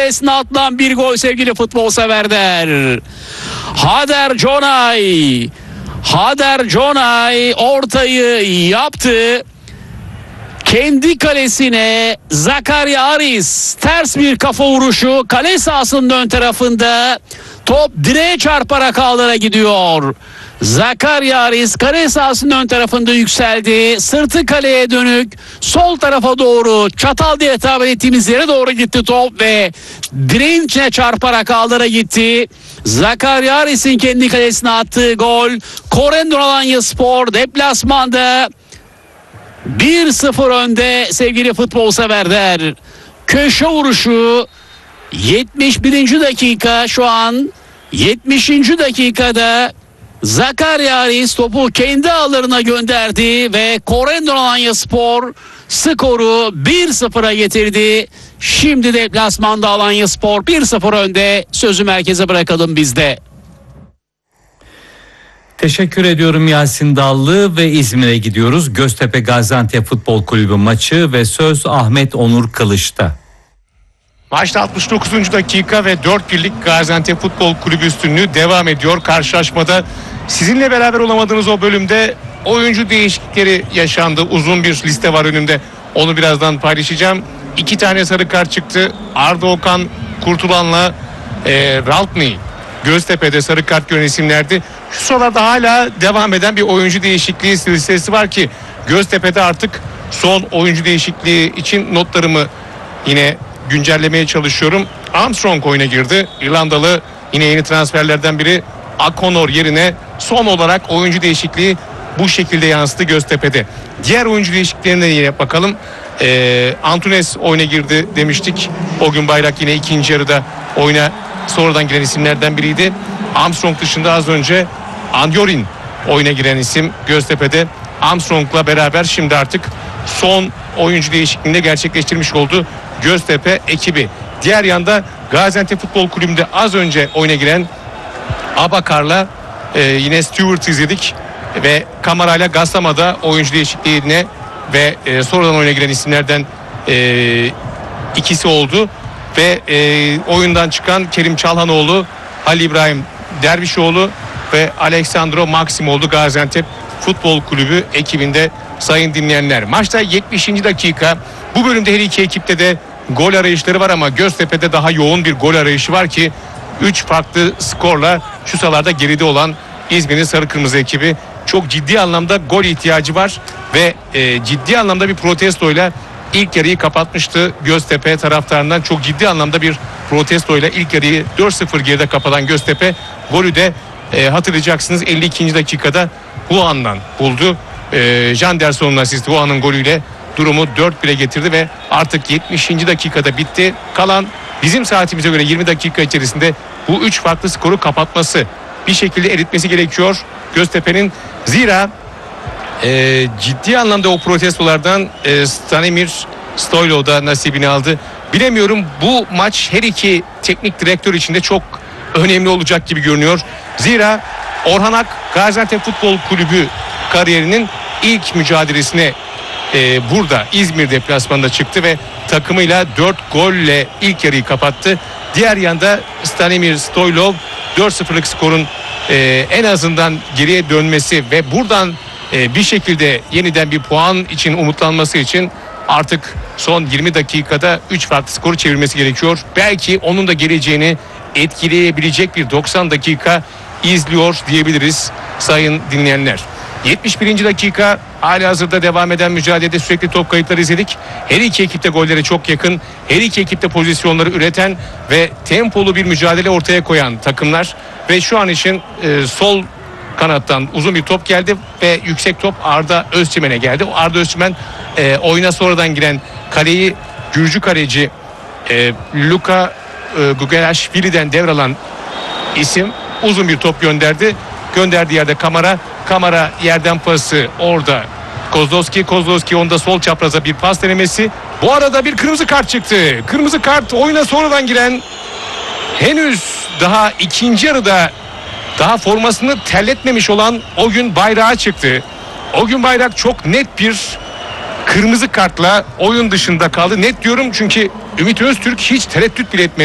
kalesine atılan bir gol sevgili futbol severler. Hader Jonay ortayı yaptı. Kendi kalesine Zakaria Aris ters bir kafa vuruşu, kale sahasının ön tarafında top direğe çarparak ağlara gidiyor. Zakaria Aris kale sahasının ön tarafında yükseldi. Sırtı kaleye dönük sol tarafa doğru, çatal diye tabir ettiğimiz yere doğru gitti top ve direğin içine çarparak ağlara gitti. Zakaria Aris'in kendi kalesine attığı gol. Corendon Alanyaspor deplasmanda 1-0 önde sevgili futbol severler. Köşe vuruşu 71. dakika, şu an 70. dakikada Zakaria Aris topu kendi ağlarına gönderdi ve Corendon Alanyaspor skoru 1-0'a getirdi. Şimdi deplasmanda Alanyaspor 1-0 önde. Sözü merkeze bırakalım bizde. Teşekkür ediyorum Yasin Dallı ve İzmir'e gidiyoruz. Göztepe Gaziantep Futbol Kulübü maçı ve söz Ahmet Onur Kılıç'ta. Maçta 69. dakika ve 4-1'lik Gaziantep Futbol Kulübü üstünlüğü devam ediyor. Karşılaşmada sizinle beraber olamadığınız o bölümde oyuncu değişiklikleri yaşandı. Uzun bir liste var önümde. Onu birazdan paylaşacağım. 2 tane sarı kart çıktı. Arda Okan Kurtulan'la Raltney Göztepe'de sarı kart gören isimlerdi. Şu sıralarda hala devam eden bir oyuncu değişikliği listesi var ki Göztepe'de artık son oyuncu değişikliği için notlarımı yine güncellemeye çalışıyorum. Armstrong oyuna girdi. İrlandalı yine yeni transferlerden biri. Akonor yerine son olarak oyuncu değişikliği bu şekilde yansıdı Göztepe'de. Diğer oyuncu değişikliklerine yine bakalım. Antunes oyuna girdi demiştik. O gün Bayrak yine ikinci yarıda oyuna sonradan giren isimlerden biriydi. Armstrong dışında az önce Andyorin oyuna giren isim Göztepe'de. Armstrong'la beraber şimdi artık son oyuncu değişikliğini gerçekleştirmiş oldu Göztepe ekibi. Diğer yanda Gaziantep Futbol Kulübü'nde az önce oyuna giren Abakar'la yine Stewart izledik ve Kamara'yla Gassama'da oyuncu değişikliğine ve sonradan oyuna giren isimlerden ikisi oldu ve oyundan çıkan Kerim Çalhanoğlu, Halil İbrahim Dervişoğlu ve Aleksandro Maxim oldu Gaziantep Futbol Kulübü ekibinde sayın dinleyenler. Maçta 70. dakika. Bu bölümde her iki ekipte de gol arayışları var ama Göztepe'de daha yoğun bir gol arayışı var ki 3 farklı skorla şu sıralarda geride olan İzmir'in sarı kırmızı ekibi çok ciddi anlamda gol ihtiyacı var ve ciddi anlamda bir protestoyla ilk yarıyı kapatmıştı. Göztepe taraftarından çok ciddi anlamda bir protestoyla ilk yarıyı 4-0 geride kapatan Göztepe golü de hatırlayacaksınız 52. dakikada Huan'dan buldu. Janderson'un asisti Huan'ın golüyle durumu 4-1'e getirdi ve artık 70. dakikada bitti. Kalan bizim saatimize göre 20 dakika içerisinde bu 3 farklı skoru kapatması, bir şekilde eritmesi gerekiyor Göztepe'nin. Zira ciddi anlamda o protestolardan Stanimir Stoylov da nasibini aldı. Bilemiyorum, bu maç her iki teknik direktör için de çok önemli olacak gibi görünüyor. Zira Orhan Ak Gaziantep Futbol Kulübü kariyerinin ilk mücadelesine burada İzmir deplasmanında çıktı ve takımıyla 4 golle ilk yarıyı kapattı. Diğer yanda Stanimir Stoylov 4-0'lık skorun en azından geriye dönmesi ve buradan bir şekilde yeniden bir puan için umutlanması için artık son 20 dakikada 3 farklı skoru çevirmesi gerekiyor. Belki onun da geleceğini etkileyebilecek bir 90 dakika izliyor diyebiliriz sayın dinleyenler. 71. dakika, halihazırda devam eden mücadelede sürekli top kayıpları izledik. Her iki ekip de gollere çok yakın. Her iki ekip de pozisyonları üreten ve tempolu bir mücadele ortaya koyan takımlar. Ve şu an için sol kanattan uzun bir top geldi ve yüksek top Arda Özçimen'e geldi. O Arda Özçimen oyuna sonradan giren kaleyi Gürcü kaleci Luka Gugelashvili'den devralan isim uzun bir top gönderdi. Gönderdiği yerde Kamara yerden pası orada Kozlowski onda sol çapraza bir pas denemesi. Bu arada bir kırmızı kart çıktı. Kırmızı kart oyuna sonradan giren, henüz daha ikinci yarıda daha formasını terletmemiş olan o gün Bayrak'a çıktı. O gün Bayrak çok net bir kırmızı kartla oyun dışında kaldı. Net diyorum çünkü Ümit Öztürk hiç tereddüt bile etmedi.